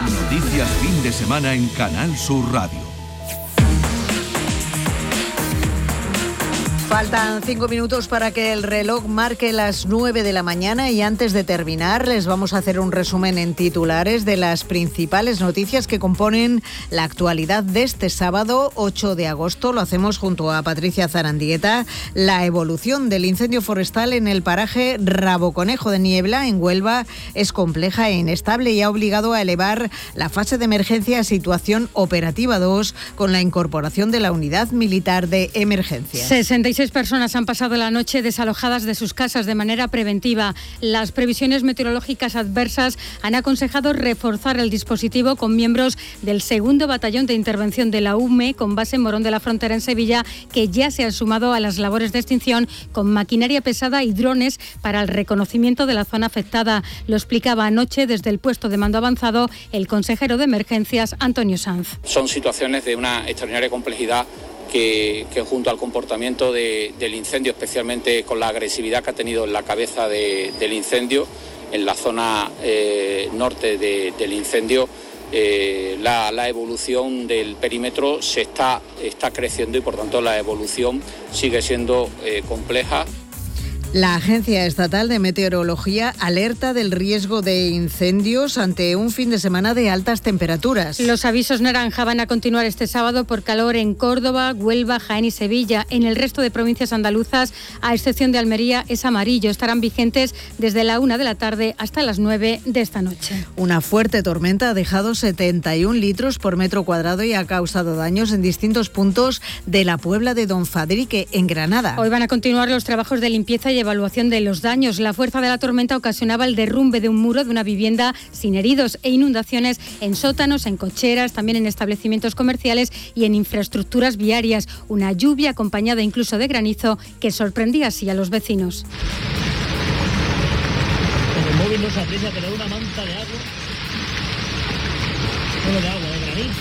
Noticias fin de semana en Canal Sur Radio. Faltan 5 minutos para que el reloj marque las 9 de la mañana y antes de terminar les vamos a hacer un resumen en titulares de las principales noticias que componen la actualidad de este sábado 8 de agosto. Lo hacemos junto a Patricia Zarandieta. La evolución del incendio forestal en el paraje Raboconejo de Niebla, en Huelva, es compleja e inestable y ha obligado a elevar la fase de emergencia a situación operativa 2 con la incorporación de la unidad militar de emergencias. 66 personas han pasado la noche desalojadas de sus casas de manera preventiva. Las previsiones meteorológicas adversas han aconsejado reforzar el dispositivo con miembros del 2º Batallón de Intervención de la UME, con base en Morón de la Frontera, en Sevilla, que ya se han sumado a las labores de extinción con maquinaria pesada y drones para el reconocimiento de la zona afectada. Lo explicaba anoche desde el puesto de mando avanzado el consejero de Emergencias, Antonio Sanz. Son situaciones de una extraordinaria complejidad que junto al comportamiento del incendio, especialmente con la agresividad que ha tenido en la cabeza del incendio, en la zona norte del incendio, la evolución del perímetro se está creciendo y por tanto la evolución sigue siendo compleja. La Agencia Estatal de Meteorología alerta del riesgo de incendios ante un fin de semana de altas temperaturas. Los avisos naranja van a continuar este sábado por calor en Córdoba, Huelva, Jaén y Sevilla. En el resto de provincias andaluzas, a excepción de Almería, es amarillo. Estarán vigentes desde la 1 de la tarde hasta las 9 de esta noche. Una fuerte tormenta ha dejado 71 litros por metro cuadrado y ha causado daños en distintos puntos de la Puebla de Don Fadrique, en Granada. Hoy van a continuar los trabajos de limpieza y evaluación de los daños. La fuerza de la tormenta ocasionaba el derrumbe de un muro de una vivienda sin heridos e inundaciones en sótanos, en cocheras, también en establecimientos comerciales y en infraestructuras viarias. Una lluvia acompañada incluso de granizo que sorprendía así a los vecinos. El móvil no se aprecia, pero una manta de agua. Solo de agua, de granizo.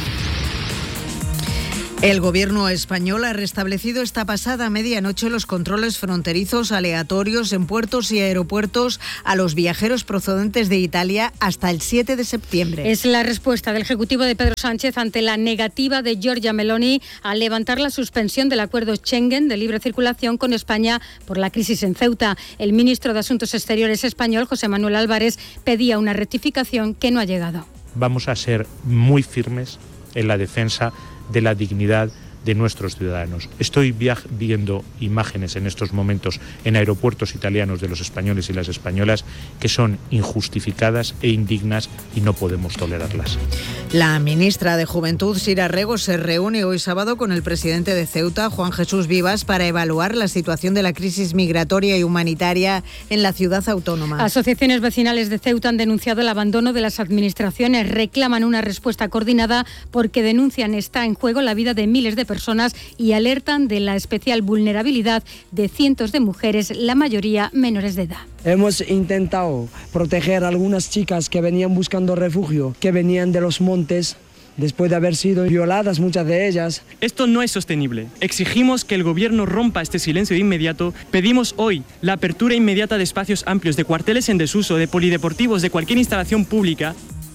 El gobierno español ha restablecido esta pasada medianoche los controles fronterizos aleatorios en puertos y aeropuertos a los viajeros procedentes de Italia hasta el 7 de septiembre. Es la respuesta del Ejecutivo de Pedro Sánchez ante la negativa de Giorgia Meloni a levantar la suspensión del acuerdo Schengen de libre circulación con España por la crisis en Ceuta. El ministro de Asuntos Exteriores español, José Manuel Álvarez, pedía una rectificación que no ha llegado. Vamos a ser muy firmes en la defensa de la dignidad de nuestros ciudadanos. Estoy viendo imágenes en estos momentos en aeropuertos italianos de los españoles y las españolas que son injustificadas e indignas y no podemos tolerarlas. La ministra de Juventud, Sira Rego, se reúne hoy sábado con el presidente de Ceuta, Juan Jesús Vivas, para evaluar la situación de la crisis migratoria y humanitaria en la ciudad autónoma. Asociaciones vecinales de Ceuta han denunciado el abandono de las administraciones, reclaman una respuesta coordinada porque denuncian está en juego la vida de miles de personas y alertan de la especial vulnerabilidad de cientos de mujeres, la mayoría menores de edad. Hemos intentado proteger a algunas chicas que venían buscando refugio, que venían de los montes, después de haber sido violadas muchas de ellas. Esto no es sostenible. Exigimos que el Gobierno rompa este silencio de inmediato. Pedimos hoy la apertura inmediata de espacios amplios, de cuarteles en desuso, de polideportivos, de cualquier instalación pública.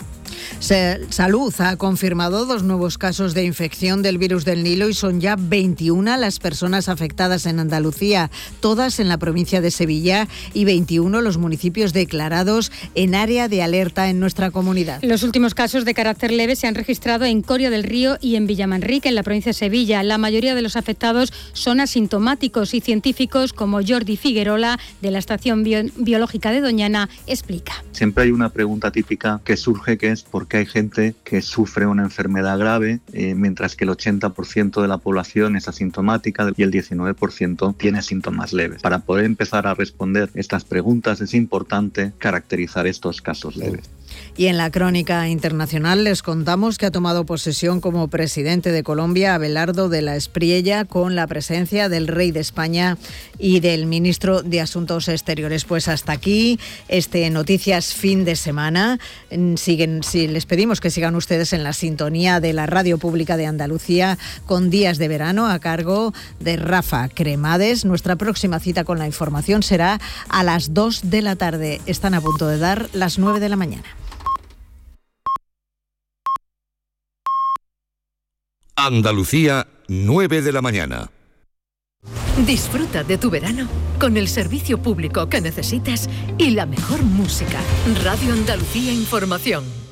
Salud ha confirmado 2 nuevos casos de infección del virus del Nilo y son ya 21 las personas afectadas en Andalucía, todas en la provincia de Sevilla, y 21 los municipios declarados en área de alerta en nuestra comunidad. Los últimos casos de carácter leve se han registrado en Coria del Río y en Villamanrique, en la provincia de Sevilla. La mayoría de los afectados son asintomáticos y científicos como Jordi Figuerola, de la Estación Biológica de Doñana, explica. Siempre hay una pregunta típica que surge, que es ¿por qué hay gente que sufre una enfermedad grave mientras que el 80% de la población es asintomática y el 19% tiene síntomas leves? Para poder empezar a responder estas preguntas es importante caracterizar estos casos leves. Y en la crónica internacional les contamos que ha tomado posesión como presidente de Colombia Abelardo de la Espriella, con la presencia del rey de España y del ministro de Asuntos Exteriores. Pues hasta aquí Noticias Fin de Semana. Les pedimos que sigan ustedes en la sintonía de la Radio Pública de Andalucía con Días de Verano a cargo de Rafa Cremades. Nuestra próxima cita con la información será a las 2 de la tarde. Están a punto de dar las 9 de la mañana. Andalucía, 9 de la mañana. Disfruta de tu verano con el servicio público que necesitas y la mejor música. Radio Andalucía Información.